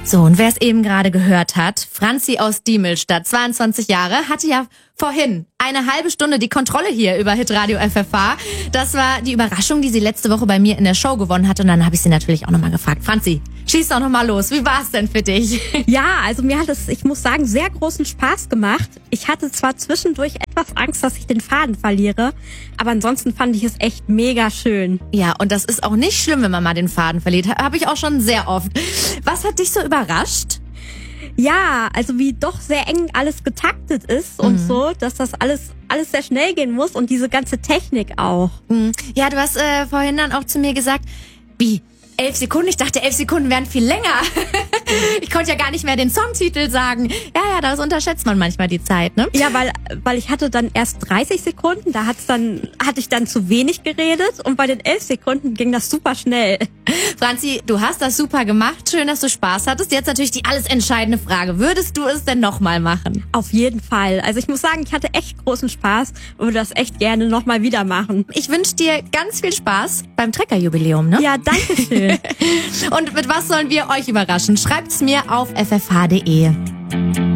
So, und wer es eben gerade gehört hat, Franzi aus Diemelstadt, 22 Jahre, hatte ja vorhin eine halbe Stunde die Kontrolle hier über Hitradio FFH. Das war die Überraschung, die sie letzte Woche bei mir in der Show gewonnen hat. Und dann habe ich sie natürlich auch nochmal gefragt. Franzi, schieß doch nochmal los. Wie war es denn für dich? Ja, also mir hat es, ich muss sagen, sehr großen Spaß gemacht. Ich hatte zwar zwischendurch etwas Angst, dass ich den Faden verliere, aber ansonsten fand ich es echt mega schön. Ja, und das ist auch nicht schlimm, wenn man mal den Faden verliert. Habe ich auch schon sehr oft. Was hat dich so überrascht? Ja, also wie doch sehr eng alles getaktet ist und so, dass das alles sehr schnell gehen muss und diese ganze Technik auch. Ja, du hast vorhin dann auch zu mir gesagt, wie, 11 Sekunden? Ich dachte, 11 Sekunden wären viel länger. Ich konnte ja gar nicht mehr den Songtitel sagen. Ja, das unterschätzt man manchmal die Zeit, ne? Ja, weil ich hatte dann erst 30 Sekunden, da hatte ich dann zu wenig geredet und bei den 11 Sekunden ging das super schnell. Franzi, du hast das super gemacht. Schön, dass du Spaß hattest. Jetzt natürlich die alles entscheidende Frage. Würdest du es denn nochmal machen? Auf jeden Fall. Also ich muss sagen, ich hatte echt großen Spaß und würde das echt gerne nochmal wieder machen. Ich wünsche dir ganz viel Spaß beim Trecker-Jubiläum, ne? Ja, danke schön. Und mit was sollen wir euch überraschen? Schreibt's mir auf ffh.de.